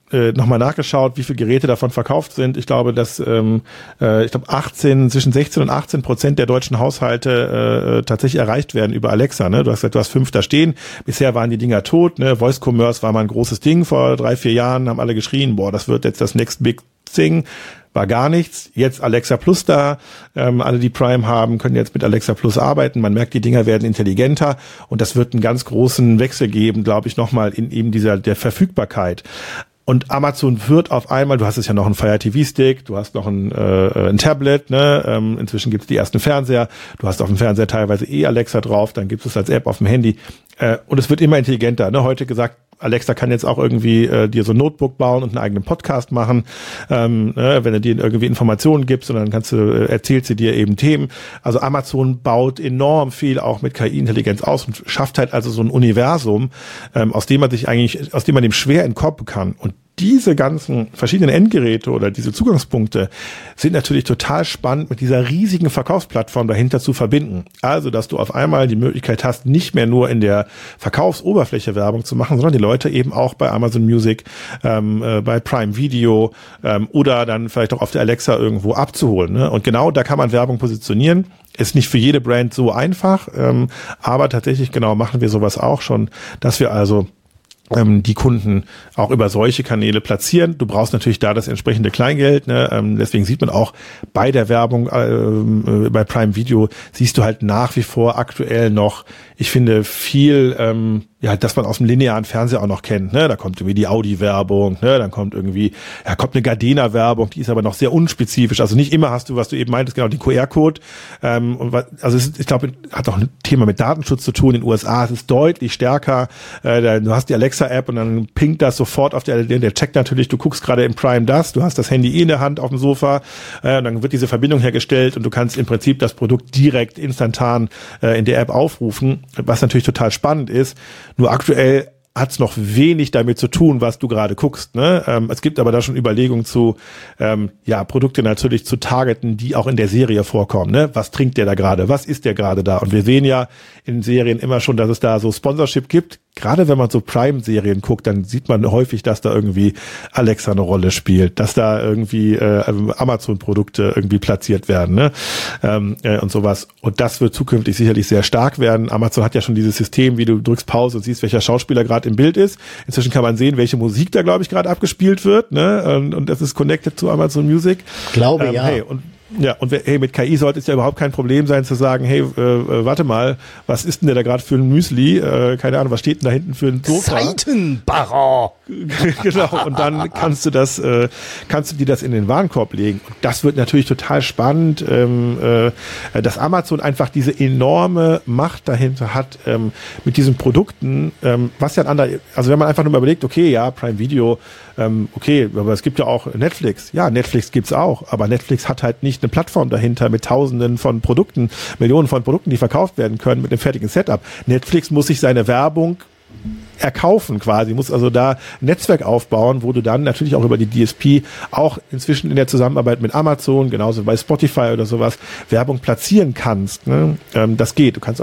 äh, nochmal nachgeschaut, wie viele Geräte davon verkauft sind. Ich glaube, dass ähm, äh, ich glaube achtzehn, zwischen sechzehn und achtzehn Prozent der deutschen Haushalte äh, tatsächlich erreicht werden über Alexa. Ne? Du hast gesagt, du hast fünf da stehen. Bisher waren die Dinger tot. Ne? Voice Commerce war mal ein großes Ding vor drei, vier Jahren. Haben alle geschrien, boah, das wird jetzt das next big thing. War gar nichts. Jetzt Alexa Plus da. Ähm, alle, die Prime haben, können jetzt mit Alexa Plus arbeiten. Man merkt, die Dinger werden intelligenter und das wird einen ganz großen Wechsel geben, glaube ich, nochmal in eben dieser der Verfügbarkeit. Und Amazon wird auf einmal, du hast jetzt ja noch einen Fire T V-Stick, du hast noch ein, äh, ein Tablet, ne? Ähm, inzwischen gibt es die ersten Fernseher, du hast auf dem Fernseher teilweise eh Alexa drauf, dann gibt es als App auf dem Handy. Äh, und es wird immer intelligenter. Ne? Heute gesagt, Alexa kann jetzt auch irgendwie äh, dir so ein Notebook bauen und einen eigenen Podcast machen, ähm, äh, wenn du dir irgendwie Informationen gibst und dann kannst du, äh, erzählt sie dir eben Themen. Also Amazon baut enorm viel auch mit K I-Intelligenz aus und schafft halt also so ein Universum, ähm, aus dem man sich eigentlich, aus dem man dem schwer entkommen kann. Und diese ganzen verschiedenen Endgeräte oder diese Zugangspunkte sind natürlich total spannend mit dieser riesigen Verkaufsplattform dahinter zu verbinden. Also, dass du auf einmal die Möglichkeit hast, nicht mehr nur in der Verkaufsoberfläche Werbung zu machen, sondern die Leute eben auch bei Amazon Music, ähm, äh, bei Prime Video ähm, oder dann vielleicht auch auf der Alexa irgendwo abzuholen. Ne? Und genau da kann man Werbung positionieren. Ist nicht für jede Brand so einfach, ähm, aber tatsächlich genau machen wir sowas auch schon, dass wir also ähm, die Kunden auch über solche Kanäle platzieren. Du brauchst natürlich da das entsprechende Kleingeld, ne? Ähm, deswegen sieht man auch bei der Werbung äh, bei Prime Video siehst du halt nach wie vor aktuell noch, ich finde, viel ähm, ja, dass man aus dem linearen Fernseher auch noch kennt, ne? Da kommt irgendwie die Audi-Werbung, ne? Dann kommt irgendwie, ja, kommt eine Gardena-Werbung, die ist aber noch sehr unspezifisch. Also nicht immer hast du, was du eben meintest, genau, den Q R-Code. Ähm, und was, also es ist, ich glaube, hat auch ein Thema mit Datenschutz zu tun. In den U S A ist es deutlich stärker. Äh, da, du hast die Alexa-App und dann pinkt das sofort auf der, der checkt natürlich, du guckst gerade im Prime das, du hast das Handy eh in der Hand auf dem Sofa, äh, und dann wird diese Verbindung hergestellt und du kannst im Prinzip das Produkt direkt instantan äh, in der App aufrufen, was natürlich total spannend ist. Nur aktuell hat es noch wenig damit zu tun, was du gerade guckst. Ne? Ähm, es gibt aber da schon Überlegungen zu, ähm, ja, Produkte natürlich zu targeten, die auch in der Serie vorkommen. Ne? Was trinkt der da gerade? Was ist der gerade da? Und wir sehen ja in Serien immer schon, dass es da so Sponsorship gibt. Gerade wenn man so Prime-Serien guckt, dann sieht man häufig, dass da irgendwie Alexa eine Rolle spielt, dass da irgendwie äh, Amazon-Produkte irgendwie platziert werden, ne? ähm, äh, und sowas. Und das wird zukünftig sicherlich sehr stark werden. Amazon hat ja schon dieses System, wie du drückst Pause und siehst, welcher Schauspieler gerade im Bild ist. Inzwischen kann man sehen, welche Musik da, glaube ich, gerade abgespielt wird, ne? Und, und das ist connected zu Amazon Music. Glaube, ähm, ja. Hey, und ja, und hey, mit K I sollte es ja überhaupt kein Problem sein zu sagen, hey, äh, warte mal, was ist denn der da gerade für ein Müsli? Äh, keine Ahnung, was steht denn da hinten für ein Sofa? Seitenbaron! Genau, und dann kannst du das, äh, kannst du dir das in den Warenkorb legen. Und das wird natürlich total spannend, ähm, äh, dass Amazon einfach diese enorme Macht dahinter hat, ähm, mit diesen Produkten, ähm, was ja ein anderer, also wenn man einfach nur mal überlegt, okay, ja, Prime Video, ähm, okay, aber es gibt ja auch Netflix. Ja, Netflix gibt's auch, aber Netflix hat halt nicht eine Plattform dahinter mit Tausenden von Produkten, Millionen von Produkten, die verkauft werden können mit einem fertigen Setup. Netflix muss sich seine Werbung erkaufen quasi, muss also da ein Netzwerk aufbauen, wo du dann natürlich auch über die D S P auch inzwischen in der Zusammenarbeit mit Amazon, genauso bei Spotify oder sowas, Werbung platzieren kannst. Ne? Ähm, das geht. Du kannst